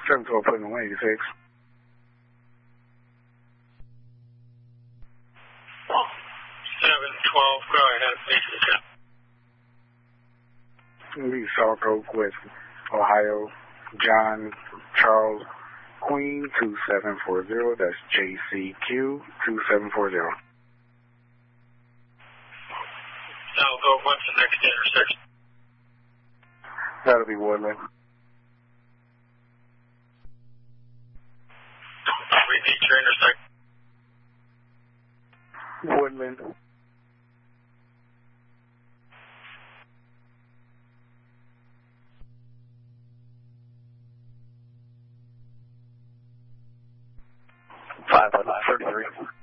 712, putting 186. Oh, 712, go ahead, please. Lee Salt Oak, West Ohio, John Charles Queen 2740. That's JCQ 2740. Now go, what's the next intersection? That'll be Woodland. Repeat your intersection. Woodland. Five 33.